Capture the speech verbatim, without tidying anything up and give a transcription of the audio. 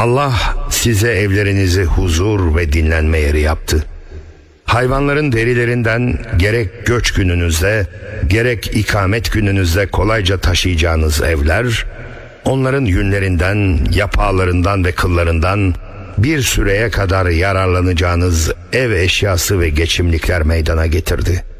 Allah size evlerinizi huzur ve dinlenme yeri yaptı. Hayvanların derilerinden gerek göç gününüzde, gerek ikamet gününüzde kolayca taşıyacağınız evler, onların yünlerinden, yapağlarından ve kıllarından bir süreye kadar yararlanacağınız ev eşyası ve geçimlikler meydana getirdi.